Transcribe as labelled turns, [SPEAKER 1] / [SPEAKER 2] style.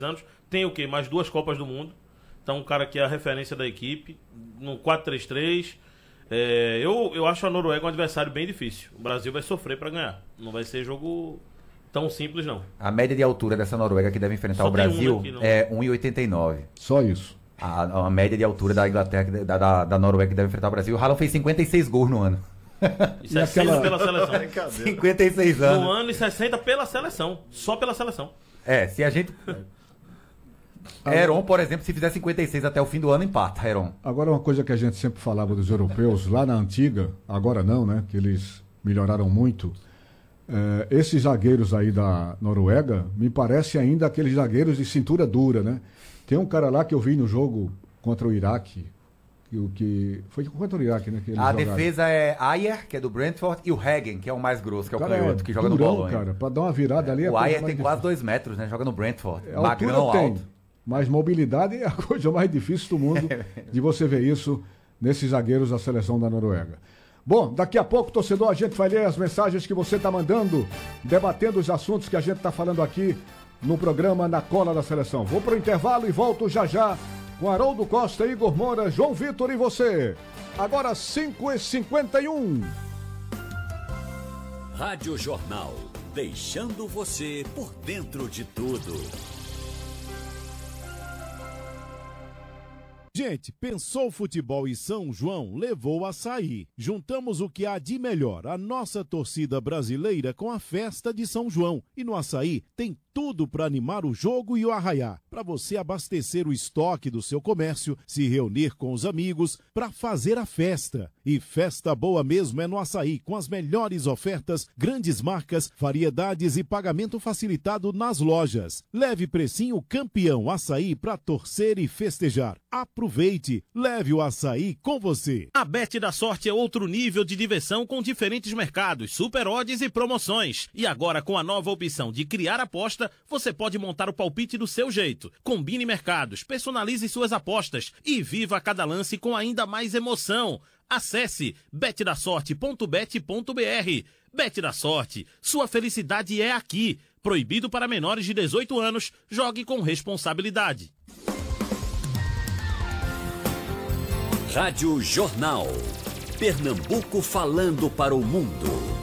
[SPEAKER 1] anos. Tem o quê? Mais 2 Copas do Mundo. Então, um cara que é a referência da equipe. No 4-3-3. Eu acho a Noruega um adversário bem difícil. O Brasil vai sofrer para ganhar. Não vai ser jogo tão simples, não.
[SPEAKER 2] A média de altura dessa Noruega que deve enfrentar o Brasil é 1,89.
[SPEAKER 3] Só isso.
[SPEAKER 2] A média de altura da Inglaterra, da Noruega que deve enfrentar o Brasil. O Haaland fez 56 gols no ano.
[SPEAKER 1] Isso é 60 pela seleção.
[SPEAKER 2] 56 anos.
[SPEAKER 1] No ano e 60 pela seleção. Só pela seleção.
[SPEAKER 2] Se a gente... Heron, por exemplo, se fizer 56 até o fim do ano, empata, Heron.
[SPEAKER 3] Agora, uma coisa que a gente sempre falava dos europeus, lá na antiga, agora não, né? Que eles melhoraram muito. Esses zagueiros aí da Noruega, me parece ainda aqueles zagueiros de cintura dura, né? Tem um cara lá que eu vi no jogo contra o Iraque, que foi contra o Iraque, né?
[SPEAKER 2] A defesa é Ayer, que é do Brentford, e o Hagen, que é o mais grosso, que é o canhoto, que joga no Bolonha.
[SPEAKER 3] Cara, pra dar uma virada ali...
[SPEAKER 2] O Ayer tem quase 2 metros, né? Joga no Brentford.
[SPEAKER 3] Magrão, alto. Mas mobilidade é a coisa mais difícil do mundo de você ver isso nesses zagueiros da seleção da Noruega. Bom, daqui a pouco, torcedor, a gente vai ler as mensagens que você está mandando, debatendo os assuntos que a gente está falando aqui no programa Na Cola da Seleção. Vou pro intervalo e volto já já com Haroldo Costa, Igor Moura, João Vitor e você. Agora 5h51.
[SPEAKER 4] Rádio Jornal, deixando você por dentro de tudo.
[SPEAKER 5] Gente, pensou futebol e São João, levou o Açaí. Juntamos o que há de melhor, a nossa torcida brasileira com a festa de São João. E no Açaí tem tudo para animar o jogo e o arraiá, para você abastecer o estoque do seu comércio, se reunir com os amigos, para fazer a festa. E festa boa mesmo é no Açaí, com as melhores ofertas, grandes marcas, variedades e pagamento facilitado nas lojas. Leve precinho campeão Açaí para torcer e festejar. Aproveite, leve o Açaí com você.
[SPEAKER 6] A Bet da Sorte é outro nível de diversão com diferentes mercados, super odds e promoções. E agora com a nova opção de criar aposta, você pode montar o palpite do seu jeito. Combine mercados, personalize suas apostas e viva cada lance com ainda mais emoção. Acesse betdasorte.bet.br. Bet da Sorte, sua felicidade é aqui. Proibido para menores de 18 anos, jogue com responsabilidade.
[SPEAKER 4] Rádio Jornal. Pernambuco falando para o mundo.